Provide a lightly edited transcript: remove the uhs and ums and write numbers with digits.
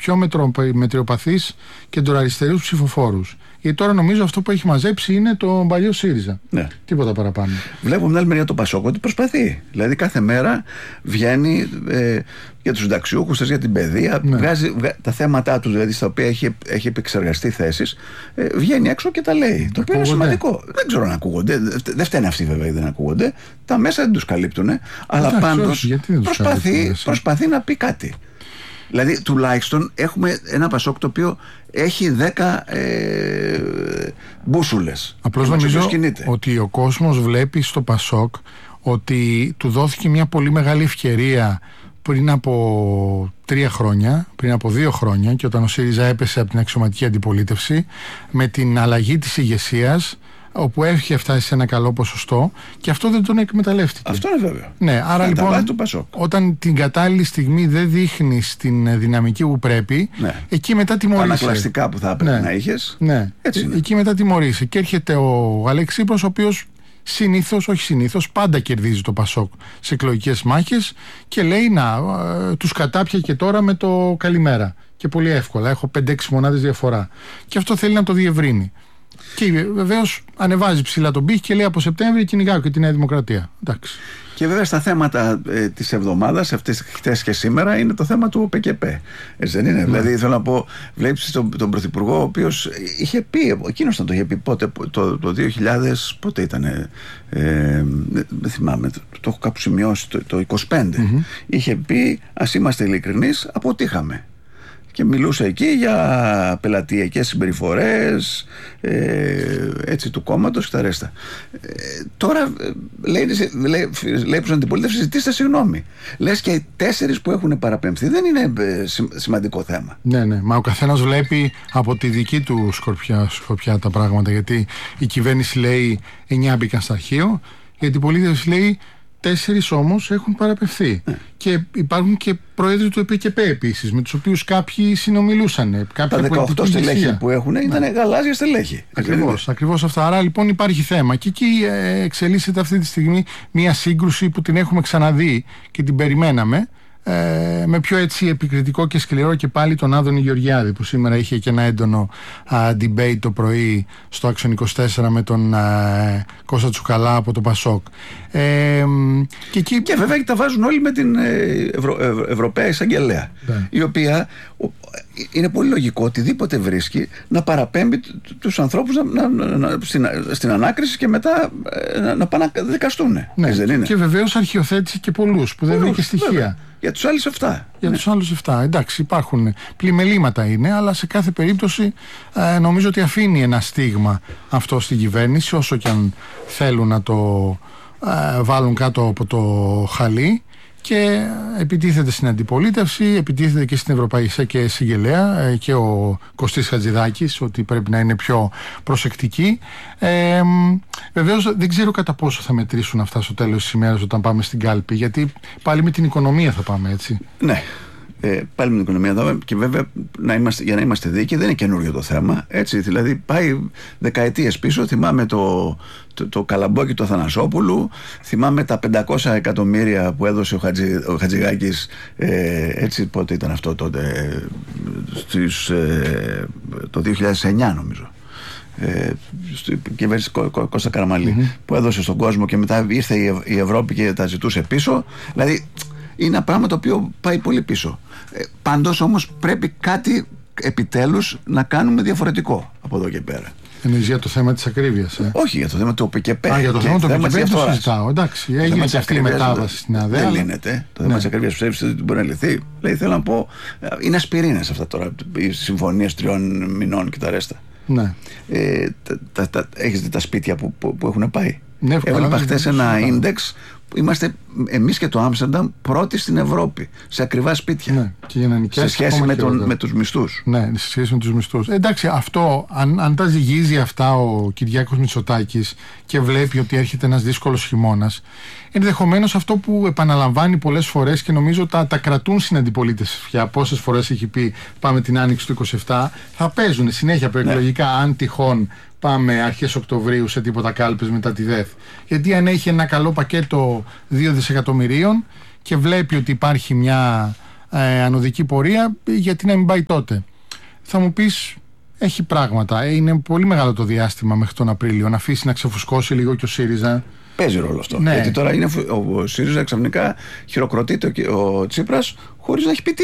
πιο μετριοπαθείς κεντροαριστερούς ψηφοφόρους. Γιατί τώρα νομίζω αυτό που έχει μαζέψει είναι το παλιό ΣΥΡΙΖΑ. Ναι. Τίποτα παραπάνω. Βλέπω από την άλλη μεριά το Πασόκ ότι προσπαθεί. Δηλαδή κάθε μέρα βγαίνει για τους συνταξιούχους, για την παιδεία, βγάζει τα θέματα του, δηλαδή στα οποία έχει επεξεργαστεί θέσεις, βγαίνει έξω και τα λέει. Το οποίο είναι σημαντικό. Δεν ξέρω αν ακούγονται. Δεν φταίνε αυτοί βέβαια, δεν ακούγονται. Τα μέσα δεν τους καλύπτουν. Αλλά πάντως προσπαθεί να πει κάτι. Δηλαδή τουλάχιστον έχουμε ένα Πασόκ το οποίο έχει 10 μπούσουλες. Απλώς νομίζω ότι ο κόσμος βλέπει στο Πασόκ ότι του δόθηκε μια πολύ μεγάλη ευκαιρία πριν από 3 χρόνια, πριν από 2 χρόνια, και όταν ο ΣΥΡΙΖΑ έπεσε από την αξιωματική αντιπολίτευση, με την αλλαγή της ηγεσίας, όπου έχει φτάσει σε ένα καλό ποσοστό, και αυτό δεν τον εκμεταλλεύτηκε. Αυτό είναι βέβαιο. Ναι, άρα λοιπόν, όταν την κατάλληλη στιγμή δεν δείχνεις την δυναμική που πρέπει, εκεί μετά τιμωρείσαι. Τα ανακλαστικά που θα έπρεπε να είχες. Ναι, εκεί μετά τιμωρείσαι. Και έρχεται ο Αλεξίπρος, ο οποίος συνήθως, πάντα κερδίζει το Πασόκ σε εκλογικές μάχες και λέει τους κατάπια και τώρα με το καλημέρα. Και πολύ εύκολα, έχω 5-6 μονάδες διαφορά. Και αυτό θέλει να το διευρύνει. Και βεβαίως ανεβάζει ψηλά τον πύχη και λέει από Σεπτέμβρη κυνηγάω και τη Νέα Δημοκρατία. Εντάξει. Και βέβαια στα θέματα της εβδομάδας, χτες και σήμερα, είναι το θέμα του ΟΠΚΠ. Έτσι δεν είναι? Δηλαδή θέλω να πω, βλέπεις τον Πρωθυπουργό, ο οποίος είχε πει, εκείνος το είχε πει πότε, το 2000, πότε ήταν, δεν θυμάμαι, το έχω κάπου σημειώσει, το 25. Είχε πει, ας είμαστε ειλικρινείς, αποτύχαμε. Και μιλούσε εκεί για πελατειακές συμπεριφορές, έτσι, του κόμματος και τα ρέστα. Τώρα λέει προς αντιπολίτευση, ζητήστε συγγνώμη. Λες και οι 4 που έχουν παραπέμφθει δεν είναι σημαντικό θέμα. Ναι, μα ο καθένας βλέπει από τη δική του σκοπιά τα πράγματα. Γιατί η κυβέρνηση λέει 9 μπήκαν στο αρχείο, η αντιπολίτευση λέει 4 όμως έχουν παραπευθεί. Και υπάρχουν και πρόεδροι του ΕΠΚΠ επίσης, με τους οποίους κάποιοι συνομιλούσαν. Τα 18 στελέχη που έχουν ήταν γαλάζια στελέχη. Ακριβώς αυτά. Άρα λοιπόν υπάρχει θέμα. Και εκεί εξελίσσεται αυτή τη στιγμή μια σύγκρουση που την έχουμε ξαναδεί και την περιμέναμε. Με πιο έτσι επικριτικό και σκληρό και πάλι τον Άδωνη Γεωργιάδη, που σήμερα είχε και ένα έντονο debate το πρωί στο Action 24 με τον Κώστα Τσουκαλά από το Πασόκ. Και βέβαια τα βάζουν όλοι με την Ευρωπαία Εισαγγελέα, η οποία είναι πολύ λογικό οτιδήποτε βρίσκει να παραπέμπει τους ανθρώπους στην ανάκριση και μετά να πάνε να δικαστούν. Και βεβαίως αρχιοθέτησε και πολλούς που δεν βρήκε στοιχεία. Βέβαια. Για τους άλλους 7. Τους άλλους 7. Εντάξει, υπάρχουν πλημελήματα είναι, αλλά σε κάθε περίπτωση νομίζω ότι αφήνει ένα στίγμα αυτό στην κυβέρνηση, όσο και αν θέλουν να το βάλουν κάτω από το χαλί, και επιτίθεται στην αντιπολίτευση, επιτίθεται και στην Ευρωπαϊκή Εισαγγελέα και ο Κωστής Χατζηδάκης, ότι πρέπει να είναι πιο προσεκτικοί. Βεβαίως δεν ξέρω κατά πόσο θα μετρήσουν αυτά στο τέλος της ημέρας όταν πάμε στην κάλπη, γιατί πάλι με την οικονομία θα πάμε, έτσι. Ναι. Πάλι με την οικονομία εδώ, και βέβαια για να είμαστε δίκαιοι, δεν είναι καινούριο το θέμα, έτσι, δηλαδή πάει δεκαετίες πίσω. Θυμάμαι το καλαμπόκι του Αθανασόπουλου, θυμάμαι τα 500 εκατομμύρια που έδωσε ο Χατζηγάκης, έτσι, πότε ήταν αυτό τότε, το 2009 νομίζω, στην κυβέρνηση Κώστα Καραμαλή, που έδωσε στον κόσμο και μετά ήρθε η Ευρώπη και τα ζητούσε πίσω. Δηλαδή είναι ένα πράγμα το οποίο πάει πολύ πίσω. Πάντως όμως πρέπει κάτι επιτέλους να κάνουμε διαφορετικό από εδώ και πέρα. Εννοείς για το θέμα της ακρίβειας? Όχι, για το θέμα του ΟΠΚΠ. Για το θέμα του ΟΠΚΠ το συζητάω. Εντάξει, έγινε και αυτή η μετάβαση στην ΑΔΕ. Δεν λύνεται. Το θέμα της ακρίβειας πιστεύεις ότι μπορεί να λυθεί? Δηλαδή θέλω να πω, είναι ασπιρίνες αυτά τώρα, οι συμφωνίες 3 μηνών και τα ρέστα. Ναι. Έχεις δει τα σπίτια που έχουν πάει? Ναι, έβλεπα χτες ένα ίντεξ. Είμαστε εμείς και το Άμστερνταμ πρώτοι στην Ευρώπη σε ακριβά σπίτια. Ναι, και σε σχέση με τους μισθούς. Ναι, σε σχέση με τους μισθούς. Εντάξει, αυτό, αν τα ζυγίζει αυτά ο Κυριάκος Μητσοτάκης και βλέπει ότι έρχεται ένας δύσκολος χειμώνας, ενδεχομένως αυτό που επαναλαμβάνει πολλές φορές και νομίζω τα κρατούν στην αντιπολίτευση πια, πόσες φορές έχει πει πάμε την άνοιξη του 27, θα παίζουν συνέχεια προεκλογικά, αν τυχόν πάμε αρχές Οκτωβρίου σε τίποτα κάλπες μετά τη ΔΕΘ. Γιατί αν έχει ένα καλό πακέτο 2 δισεκατομμυρίων και βλέπει ότι υπάρχει μια ανωδική πορεία, γιατί να μην πάει τότε? Θα μου πεις, έχει πράγματα. Είναι πολύ μεγάλο το διάστημα μέχρι τον Απρίλιο. Να αφήσει να ξεφουσκώσει λίγο και ο ΣΥΡΙΖΑ. Παίζει ρόλο αυτό. Ναι. Γιατί τώρα ο ΣΥΡΙΖΑ ξαφνικά χειροκροτείται ο Τσίπρας χωρίς να έχει πει